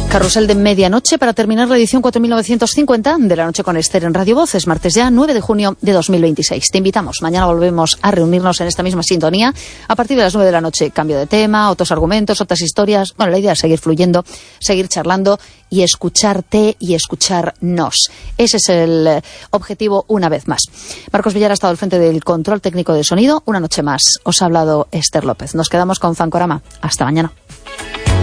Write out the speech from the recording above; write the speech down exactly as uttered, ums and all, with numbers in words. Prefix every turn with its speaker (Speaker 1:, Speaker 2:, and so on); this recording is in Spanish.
Speaker 1: Carrusel de medianoche para terminar la edición cuatro mil novecientos cincuenta de La Noche con Esther en Radio Voz. Es martes ya, nueve de junio de dos mil veintiséis. Te invitamos. Mañana volvemos a reunirnos en esta misma sintonía. A partir de las nueve de la noche, cambio de tema, otros argumentos, otras historias. Bueno, la idea es seguir fluyendo, seguir charlando y escucharte y escucharnos. Ese es el objetivo una vez más. Marcos Villar ha estado al frente del control técnico de sonido. Una noche más os ha hablado Esther López. Nos quedamos con Fancorama. Hasta mañana.